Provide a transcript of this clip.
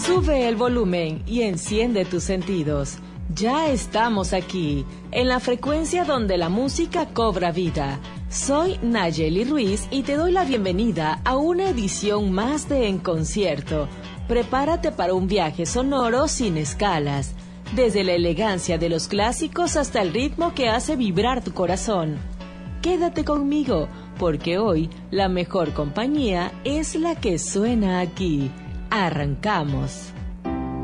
Sube el volumen y enciende tus sentidos. Ya estamos aquí, en la frecuencia donde la música cobra vida. Soy Nayeli Ruiz y te doy la bienvenida a una edición más de En Concierto. Prepárate para un viaje sonoro sin escalas, desde la elegancia de los clásicos hasta el ritmo que hace vibrar tu corazón. Quédate conmigo, porque hoy la mejor compañía es la que suena aquí. Arrancamos.